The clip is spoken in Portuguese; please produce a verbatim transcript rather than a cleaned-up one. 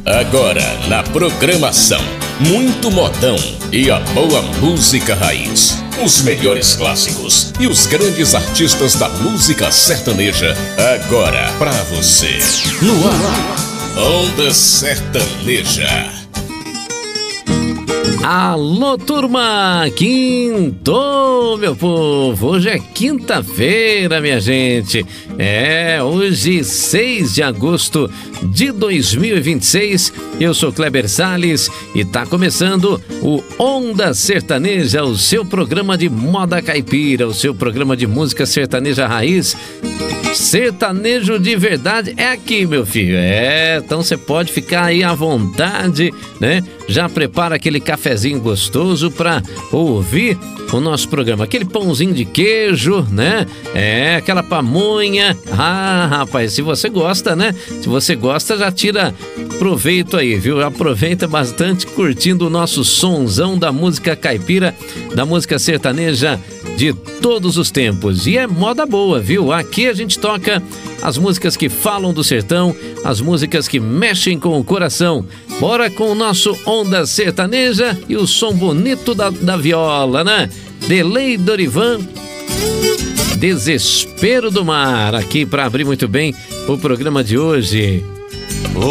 Agora na programação, muito modão e a boa música raiz. Os melhores clássicos e os grandes artistas da música sertaneja. Agora pra você. No ar, Onda Sertaneja. Alô, turma! Quinto, meu povo! Hoje é quinta-feira, minha gente. É, hoje, seis de agosto de dois mil e vinte e seis. Eu sou Kleber Salles e tá começando o Onda Sertaneja, o seu programa de moda caipira, o seu programa de música sertaneja raiz. Sertanejo de verdade é aqui, meu filho. É, então você pode ficar aí à vontade, né? Já prepara aquele cafezinho gostoso pra ouvir o nosso programa. Aquele pãozinho de queijo, né? É, aquela pamonha. Ah, rapaz, se você gosta, né? Se você gosta, já tira proveito aí, viu? Aproveita bastante curtindo o nosso sonzão da música caipira, da música sertaneja de todos os tempos. E é moda boa, viu? Aqui a gente toca as músicas que falam do sertão, as músicas que mexem com o coração. Bora com o nosso Onda Sertaneja e o som bonito da, da viola, né? Delei Dorivan, Desespero do Mar, aqui para abrir muito bem o programa de hoje.